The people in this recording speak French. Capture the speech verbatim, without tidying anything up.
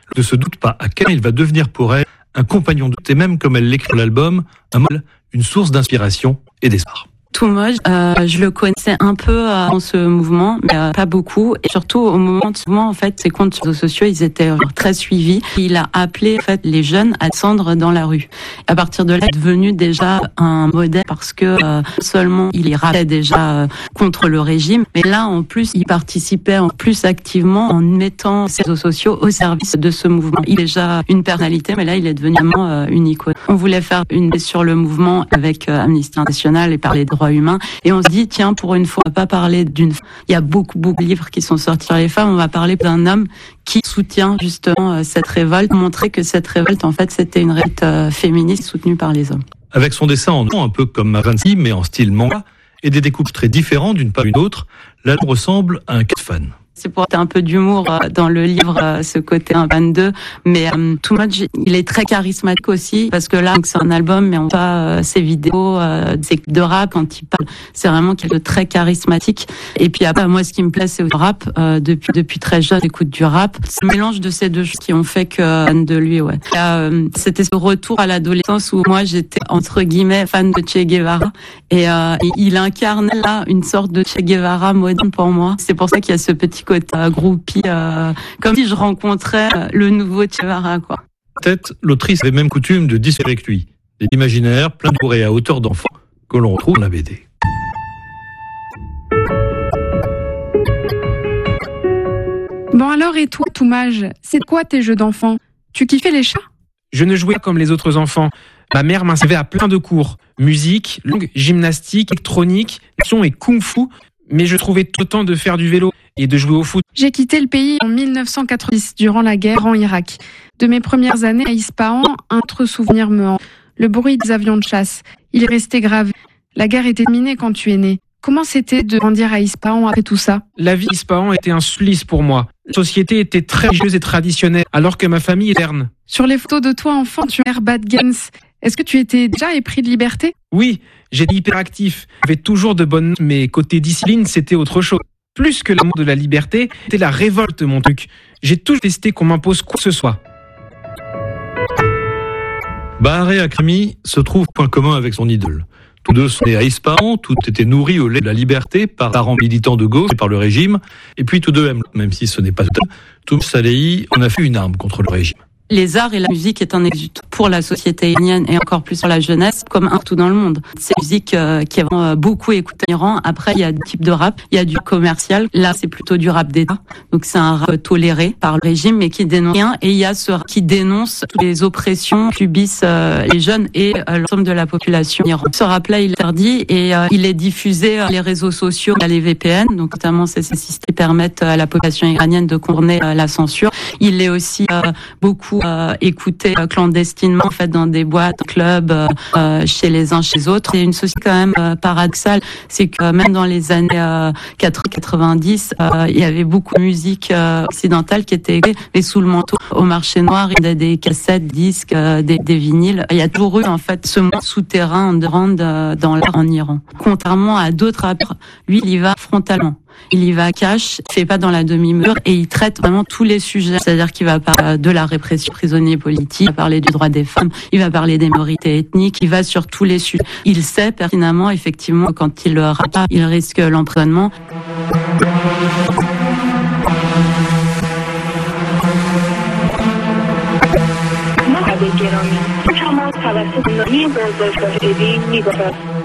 ne se doute pas à quel point il va devenir pour elle un compagnon de et même comme elle l'écrit dans l'album, un modèle, une source d'inspiration et d'espoir. Toumaj, euh, je le connaissais un peu euh, dans ce mouvement, mais euh, pas beaucoup. Et surtout au moment de ce mouvement, en fait, ses comptes réseaux sociaux, ils étaient euh, très suivis. Il a appelé en fait les jeunes à descendre dans la rue. À partir de là, il est devenu déjà un modèle parce que euh, seulement il y rappelait déjà euh, contre le régime, mais là en plus, il participait en plus activement en mettant ses réseaux sociaux au service de ce mouvement. Il est déjà une personnalité, mais là, il est devenu vraiment euh, une icône. On voulait faire une sur le mouvement avec euh, Amnesty International et parler de droits humains. Et on se dit, tiens, pour une fois, on va pas parler d'une femme. Il y a beaucoup, beaucoup de livres qui sont sortis sur les femmes. On va parler d'un homme qui soutient justement cette révolte, montrer que cette révolte, en fait, c'était une révolte euh, féministe soutenue par les hommes. Avec son dessin en noir, un peu comme Vinci, mais en style manga, et des découpes très différentes d'une part à une autre, l'album ressemble à un cas de fan. C'est pour un peu d'humour dans le livre, ce côté vingt-deux. Mais euh, Toumaj, il est très charismatique aussi, parce que là, c'est un album, mais on voit euh, ses vidéos, euh, c'est de rap quand il parle. C'est vraiment quelqu'un de très charismatique. Et puis après, moi, ce qui me plaît, c'est le rap. Euh, depuis depuis très jeune, j'écoute du rap. C'est un mélange de ces deux choses qui ont fait que fan de lui, ouais. Et, euh, c'était ce retour à l'adolescence où moi, j'étais entre guillemets fan de Che Guevara, et, euh, et il incarne là une sorte de Che Guevara moderne pour moi. C'est pour ça qu'il y a ce petit côté euh, groupie, euh, comme si je rencontrais euh, le nouveau Che Guevara, quoi. Peut-être l'autrice avait même coutume de discuter avec lui. Des imaginaires pleins de bourrées à hauteur d'enfant que l'on retrouve dans la B D. Bon alors, et toi, Toumaj, c'est quoi tes jeux d'enfant? Tu kiffais les chats? Je ne jouais pas comme les autres enfants. Ma mère m'inscrivait à plein de cours. Musique, langue, gymnastique, électronique, action et kung-fu. Mais je trouvais tout le temps de faire du vélo et de jouer au foot. J'ai quitté le pays en mille neuf cent quatre-vingt-dix, durant la guerre en Irak. De mes premières années à Ispahan, un autre souvenir me hante. Le bruit des avions de chasse. Il est resté gravé. La guerre était terminée quand tu es né. Comment c'était de grandir à Ispahan après tout ça? La vie à Ispahan était un supplice pour moi. La société était très religieuse et traditionnelle, alors que ma famille est terne. Sur les photos de toi enfant, tu as l'air bad Gens. Est-ce que tu étais déjà épris de liberté? Oui, j'étais hyperactif. J'avais toujours de bonnes notes, mais côté discipline, c'était autre chose. Plus que l'amour de la liberté, c'était la révolte, mon truc. J'ai toujours testé qu'on m'impose quoi que ce soit. Bahar et Akrami se trouvent point commun avec son idole. Tous deux sont nés à Ispahan, tous étaient nourris au lait de la liberté par parents militants de gauche et par le régime. Et puis tous deux aiment, même si ce n'est pas tout. Toumaj Salehi en a fait une arme contre le régime. Les arts et la musique est un exutoire pour la société iranienne et encore plus pour la jeunesse, comme un tout dans le monde. C'est une musique euh, qui est vraiment beaucoup écoutée en Iran. Après, il y a des types de rap. Il y a du commercial. Là, c'est plutôt du rap d'État. Donc, c'est un rap toléré par le régime, mais qui dénonce rien. Et il y a ce rap qui dénonce toutes les oppressions que subissent euh, les jeunes et euh, l'ensemble de la population iran. Ce rap-là, il est interdit et euh, il est diffusé sur les réseaux sociaux. Il y a les V P N, donc notamment ces systèmes qui permettent à la population iranienne de contourner euh, la censure. Il est aussi euh, beaucoup Euh, écouter euh, clandestinement en fait dans des boîtes, clubs, euh, chez les uns chez les autres. C'est une société quand même euh, paradoxale, c'est que euh, même dans les années euh, quatre-vingts quatre-vingt-dix, euh, il y avait beaucoup de musique euh, occidentale qui était mais sous le manteau. Au marché noir, il y a des cassettes, disques, euh, des, des vinyles. Il y a toujours eu en fait ce monde souterrain underground euh, dans l'art en Iran. Contrairement à d'autres rappeurs, lui il y va frontalement. Il y va cash, il fait pas dans la demi-mesure et il traite vraiment tous les sujets. C'est-à-dire qu'il va parler de la répression des prisonniers politiques, il va parler du droit des femmes, il va parler des minorités ethniques, il va sur tous les sujets. Il sait pertinemment, effectivement, quand il rappe pas, il risque l'emprisonnement. گرامی شما توسط نامی بازداشت شدید می‌گذارد.